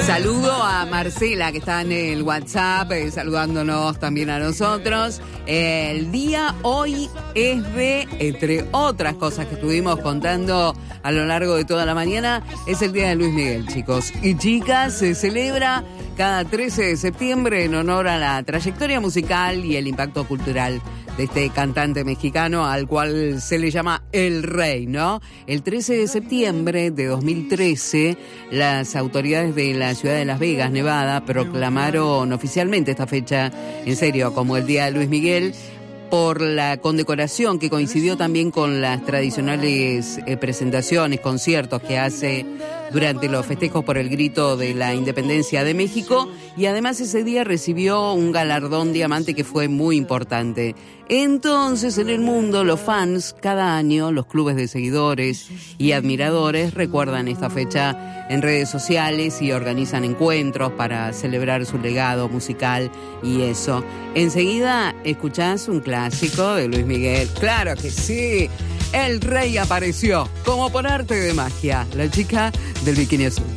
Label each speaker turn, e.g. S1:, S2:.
S1: Saludo a Marcela, que está en el WhatsApp, saludándonos también a nosotros. El día hoy es de, entre otras cosas que estuvimos contando a lo largo de toda la mañana, es el día de Luis Miguel, chicos y chicas. Se celebra cada 13 de septiembre en honor a la trayectoria musical y el impacto cultural de este cantante mexicano al cual se le llama El Rey, ¿no? El 13 de septiembre de 2013, las autoridades de la ciudad de Las Vegas, Nevada, proclamaron oficialmente esta fecha, en serio, como el Día de Luis Miguel, por la condecoración que coincidió también con las tradicionales presentaciones, conciertos que hace durante los festejos por el grito de la independencia de México, y además ese día recibió un galardón diamante que fue muy importante. Entonces, en el mundo, los fans, cada año, los clubes de seguidores y admiradores recuerdan esta fecha en redes sociales y organizan encuentros para celebrar su legado musical y eso. Enseguida escuchás un clásico de Luis Miguel. ¡Claro que sí! El Rey apareció, como por arte de magia, la chica del bikini azul.